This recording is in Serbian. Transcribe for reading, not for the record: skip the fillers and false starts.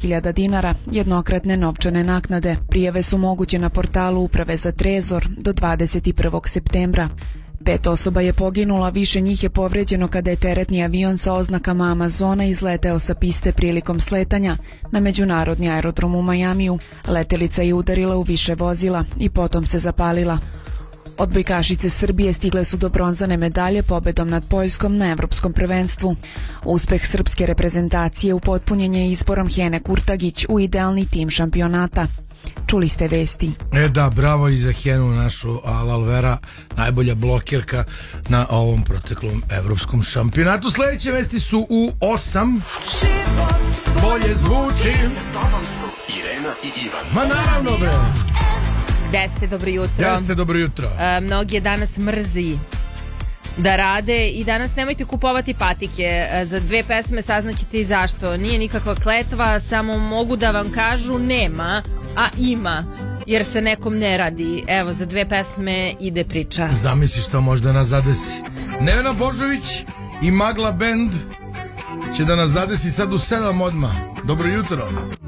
10.000 dinara jednokratne novčane naknade. Prijave su moguće na portalu Uprave za trezor do 21. septembra. 5 osoba je poginula, više njih je povređeno kada je teretni avion sa oznakama Amazona izleteo sa piste prilikom sletanja na međunarodni aerodrom u Majamiju. Letelica je udarila u više vozila i potom se zapalila. Odbojkašice Srbije stigle su do bronzane medalje pobedom nad Poljskom na Evropskom prvenstvu. Uspeh srpske reprezentacije upotpunjen je izborom Hene Kurtagić u idealni tim šampionata. Čuli ste vesti. Da, bravo i za Henu, našu Lalvera, najbolja blokirka na ovom proteklom evropskom šampionatu. Sljedeće vesti su u 8. Bolje zvuči. Tobom su Irena i Ivan. Ma naravno, bre. Jeste, dobro jutro. Mnogi je danas mrzi da rade i danas nemojte kupovati patike. Za 2 pesme saznaćete i zašto. Nije nikakva kletva, samo mogu da vam kažu nema, a ima, jer se nekom ne radi. Evo, za 2 pesme ide priča. Zamisli što možda nas zadesi. Nevena Božović i Magla Band će da nas zadesi sad u 7 odmah. Dobro jutro.